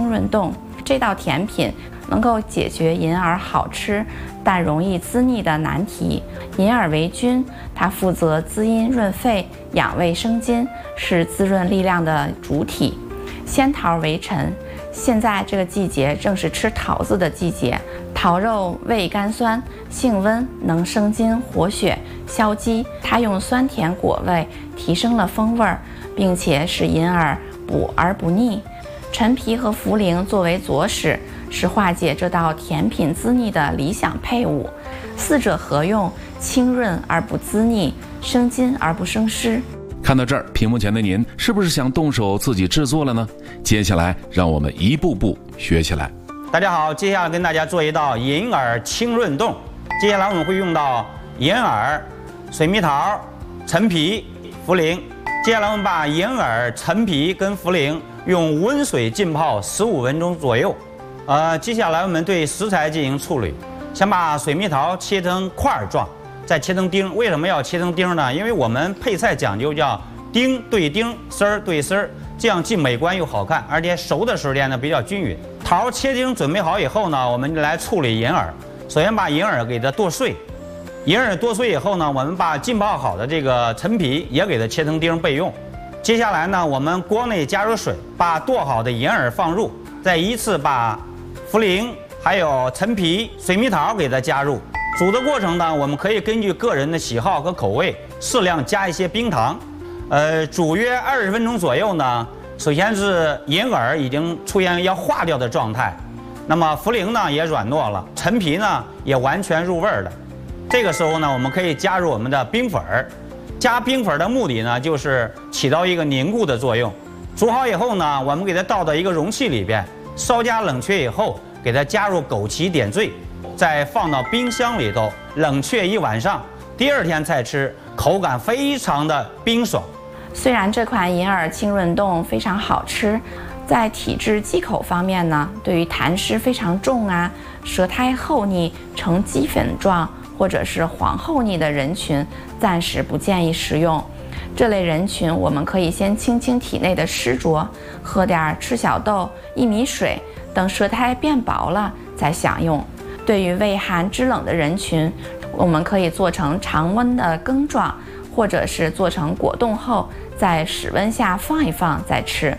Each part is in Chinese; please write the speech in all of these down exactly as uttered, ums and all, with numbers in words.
清润冻。这道甜品能够解决银耳好吃但容易滋腻的难题。银耳为君，它负责滋阴润肺、养胃生津，是滋润力量的主体。仙桃为臣，现在这个季节正是吃桃子的季节。桃肉味甘酸，性温，能生津活血、消积。它用酸甜果味提升了风味儿，并且使银耳补而不腻。陈皮和茯苓作为佐使，是化解这道甜品滋腻的理想配伍。四者合用，清润而不滋腻，生津而不生湿。 看到这儿，屏幕前的您是不是想动手自己制作了呢？接下来让我们一步步学起来。 大家好，接下来跟大家做一道银耳清润冻。接下来我们会用到银耳、水蜜桃、陈皮、茯苓。接下来我们把银耳、陈皮跟茯苓用温水浸泡十五分钟左右。呃，接下来我们对食材进行处理，先把水蜜桃切成块状，再切成丁。为什么要切成丁呢？因为我们配菜讲究叫丁对丁，丝儿对丝儿，这样既美观又好看，而且熟的时间呢比较均匀。桃切丁准备好以后呢，我们来处理银耳。首先把银耳给它剁碎，银耳剁碎以后呢，我们把浸泡好的这个陈皮也给它切成丁备用。接下来呢，我们锅内加入水，把剁好的银耳放入，再依次把茯苓还有陈皮、水蜜桃给它加入。煮的过程呢，我们可以根据个人的喜好和口味，适量加一些冰糖。呃，煮约二十分钟左右呢。首先是银耳已经出现要化掉的状态，那么茯苓呢也软糯了，陈皮呢也完全入味了。这个时候呢，我们可以加入我们的冰粉儿。加冰粉的目的呢，就是起到一个凝固的作用。煮好以后呢，我们给它倒到一个容器里边，稍加冷却以后，给它加入枸杞点缀，再放到冰箱里头冷却一晚上，第二天再吃，口感非常的冰爽。 虽然这款银耳清润冻非常好吃，在体质忌口方面呢，对于痰湿非常重啊、舌苔厚腻呈鸡粉状或者是黄厚腻的人群，暂时不建议食用。这类人群，我们可以先清清体内的湿浊，喝点赤小豆、薏米水，等舌苔变薄了再享用。对于畏寒肢冷的人群，我们可以做成常温的羹状，或者是做成果冻后，在室温下放一放再吃。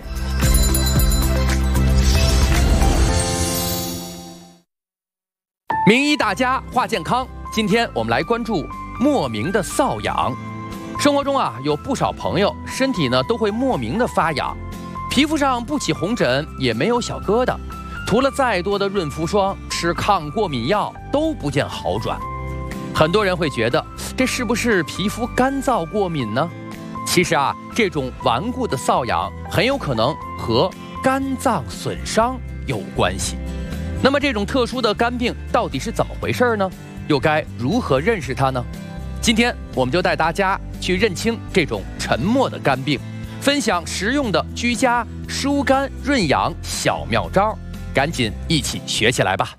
名医大家话健康，今天我们来关注莫名的瘙痒。生活中啊，有不少朋友身体呢都会莫名的发痒，皮肤上不起红疹，也没有小疙瘩，涂了再多的润肤霜，吃抗过敏药都不见好转。很多人会觉得这是不是皮肤干燥过敏呢？其实啊，这种顽固的瘙痒很有可能和肝脏损伤有关系。那么这种特殊的肝病到底是怎么回事呢？又该如何认识它呢？今天我们就带大家去认清这种沉默的肝病，分享实用的居家疏肝润痒小妙招，赶紧一起学起来吧。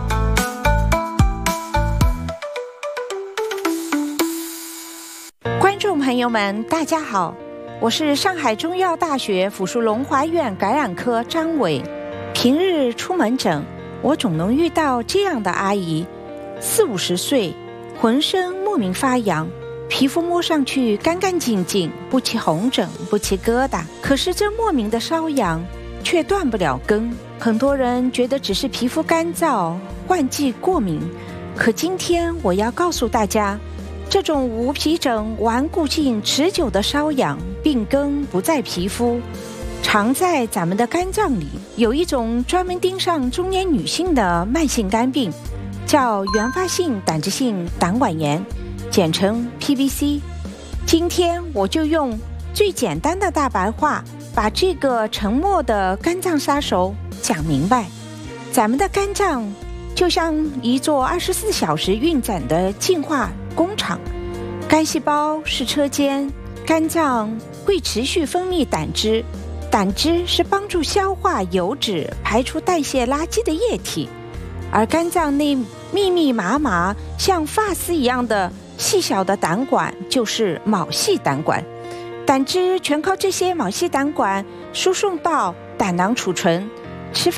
观众朋友们，大家好，我是上海中医药大学附属龙华院感染科张伟。平日出门诊，我总能遇到这样的阿姨，四五十岁，浑身莫名发痒，皮肤摸上去干干净净，不起红疹，不起疙瘩，可是这莫名的瘙痒却断不了根。很多人觉得只是皮肤干燥、换季过敏，可今天我要告诉大家，这种无皮疹顽固性持久的瘙痒，病根不在皮肤，常在咱们的肝脏里。有一种专门盯上中年女性的慢性肝病，叫原发性胆汁性胆管炎，简称 P B C。 今天我就用最简单的大白话，把这个沉默的肝脏杀手讲明白。咱们的肝脏就像一座二十四小时运转的净化工厂，肝细胞是车间，肝脏会持续分泌胆汁，胆汁是帮助消化油脂、排出代谢垃圾的液体，而肝脏内密密麻麻像发丝一样的细小的胆管就是毛细胆管，胆汁全靠这些毛细胆管输送到胆囊储存。吃饭